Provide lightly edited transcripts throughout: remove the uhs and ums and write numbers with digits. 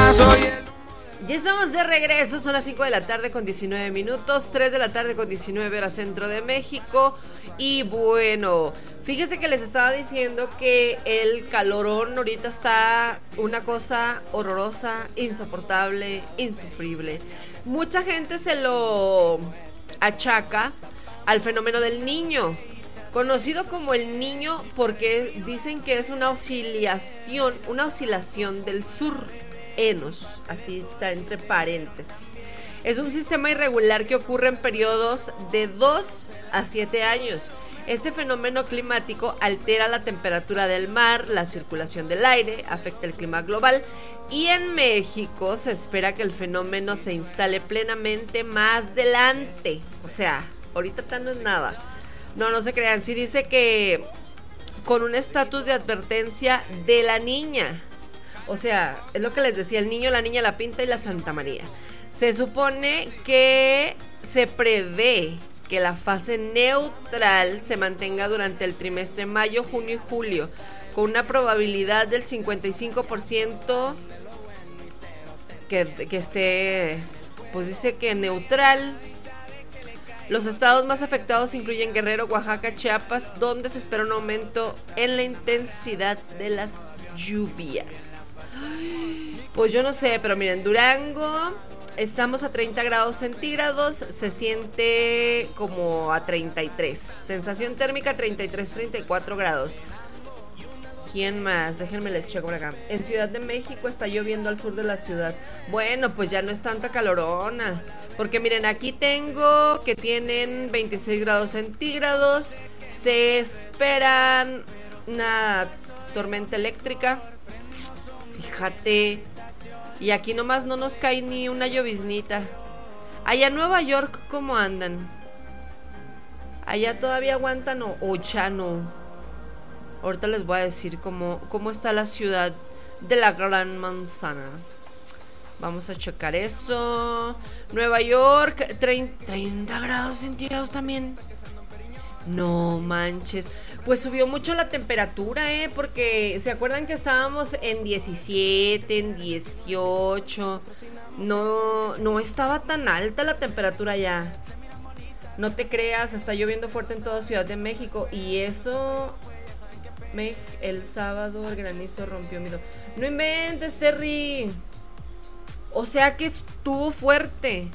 Ya estamos de regreso, son las 5 de la tarde con 19 minutos, 3 de la tarde con 19 horas centro de México. Y bueno, fíjense que les estaba diciendo que el calorón ahorita está una cosa horrorosa, insoportable, insufrible. Mucha gente se lo achaca al fenómeno del Niño, conocido como el Niño porque dicen que es una oscilación del sur. Enos, así está entre paréntesis. Es un sistema irregular que ocurre en periodos de 2 a 7 años. Este fenómeno climático altera la temperatura del mar, la circulación del aire, afecta el clima global y en México se espera que el fenómeno se instale plenamente más adelante. O sea, ahorita no es nada. No se crean. Sí dice que con un estatus de advertencia de la niña. O sea, es lo que les decía, el Niño, la Niña, la Pinta y la Santa María. Se supone que se prevé que la fase neutral se mantenga durante el trimestre mayo, junio y julio, con una probabilidad del 55% que esté, pues dice que neutral. Los estados más afectados incluyen Guerrero, Oaxaca, Chiapas, donde se espera un aumento en la intensidad de las lluvias. Pues yo no sé, pero miren, Durango, estamos a 30 grados centígrados, se siente como a 33. Sensación térmica 33, 34 grados. ¿Quién más? Déjenme les checo por acá. En Ciudad de México está lloviendo al sur de la ciudad. Bueno, pues ya no es tanta calorona. Porque miren, aquí tengo que tienen 26 grados centígrados. Se esperan una tormenta eléctrica. Fíjate. Y aquí nomás no nos cae ni una lloviznita. Allá en Nueva York, ¿cómo andan? Allá todavía aguantan o ya no. Ahorita les voy a decir cómo está la ciudad de la Gran Manzana. Vamos a checar eso. Nueva York, 30 grados centígrados también. No manches. Pues subió mucho la temperatura, porque ¿se acuerdan que estábamos en 17, en 18? No estaba tan alta la temperatura ya. No te creas, está lloviendo fuerte en toda Ciudad de México. Y eso... el sábado el granizo rompió mi... No inventes, Terry. O sea que estuvo fuerte.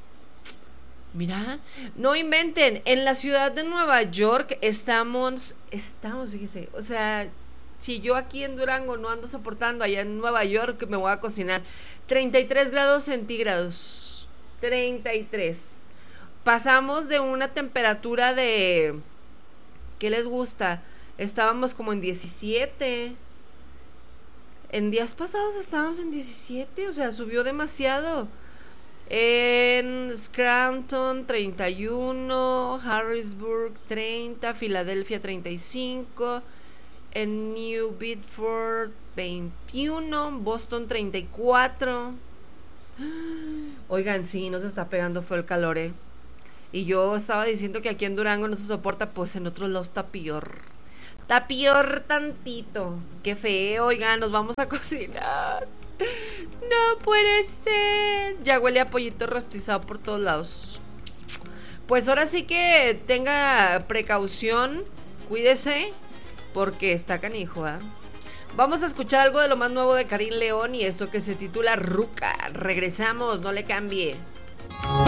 Mira, no inventen. En la ciudad de Nueva York estamos, fíjese. O sea, si yo aquí en Durango no ando soportando, allá en Nueva York me voy a cocinar. 33 grados centígrados. 33. Pasamos de una temperatura de... ¿Qué les gusta? Estábamos como en 17. En días pasados estábamos en 17. O sea, subió demasiado. En Scranton 31, Harrisburg 30, Filadelfia 35, en New Bedford 21, Boston 34. Oigan, sí, nos está pegando fue el calor, Y yo estaba diciendo que aquí en Durango no se soporta, pues en otros lados está peor. Está peor tantito. Qué feo, oigan, nos vamos a cocinar. No puede ser. Ya huele a pollito rostizado por todos lados. Pues ahora sí que tenga precaución. Cuídese, porque está canijo, Vamos a escuchar algo de lo más nuevo de Karim León y esto que se titula Ruca. Regresamos, no le cambie.